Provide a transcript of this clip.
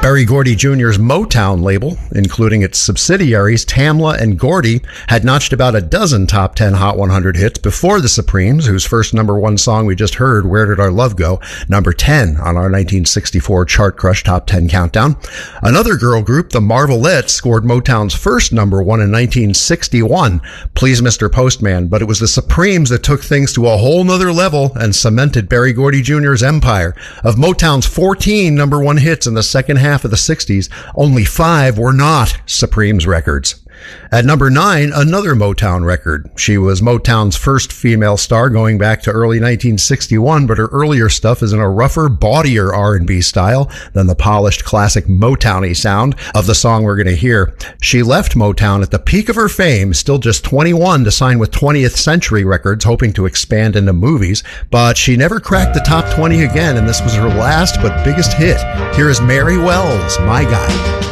Berry Gordy Jr.'s Motown label, including its subsidiaries Tamla and Gordy, had notched about a dozen top 10 Hot 100 hits before the Supremes, whose first number one song we just heard, Where Did Our Love Go?, number 10 on our 1964 Chart Crush Top 10 countdown. Another girl group, the Marvelettes, scored Motown's first number one in 1961, Please Mr. Postman, but it was the Supremes that took things to a whole nother level and cemented Berry Gordy Jr.'s empire. Of Motown's 14 number one hits in the second half of the 60s, only 5 were not Supremes records. At number 9, another Motown record. She was Motown's first female star going back to early 1961, but her earlier stuff is in a rougher, bawdier R&B style than the polished classic Motown-y sound of the song we're going to hear. She left Motown at the peak of her fame, still just 21, to sign with 20th Century Records, hoping to expand into movies, but she never cracked the top 20 again, and this was her last but biggest hit. Here is Mary Wells, My Guy.